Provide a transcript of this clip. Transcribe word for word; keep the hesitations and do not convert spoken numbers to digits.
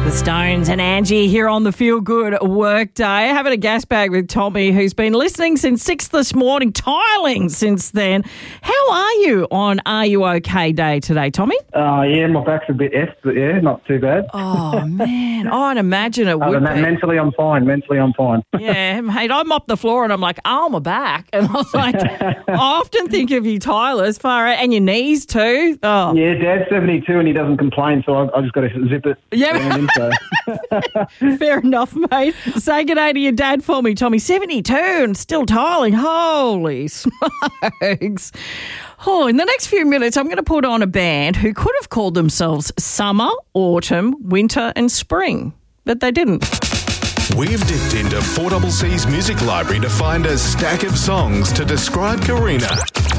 The Stones and Angie here on the Feel Good Workday. Having a gas bag with Tommy, who's been listening since six this morning, tiling since then. How are you on Are You OK Day today, Tommy? Uh, yeah, my back's a bit effed, but yeah, not too bad. Oh, man. I'd imagine it would Other than that, be. mentally I'm fine. Mentally I'm fine. Yeah, mate, I mopped the floor and I'm like, oh, my back. And I was like, I often think of you tilers, far out, and your knees too. Oh. Yeah, Dad's seventy-two and he doesn't complain, so I, I just got to zip it. Yeah. Him, so. Fair enough, mate. Say good day to your dad for me, Tommy. seventy-two and still tiling. Holy smokes. Oh, in the next few minutes, I'm going to put on a band who could have called themselves Summer, Autumn, Winter and Spring, but they didn't. We've dipped into four C C's music library to find a stack of songs to describe Karina.